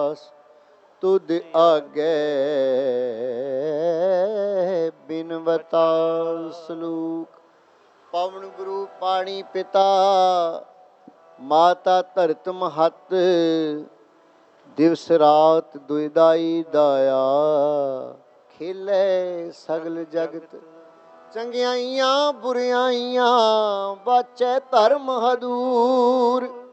तुद आगे बिनवता सलूक। पवन गुरु पाणी पिता माता धरत महत, दिवस रात दुइदाई दाया, खेले सगल जगत। चंगियाइयां बुरियाइयां बाचे धर्म हदूर,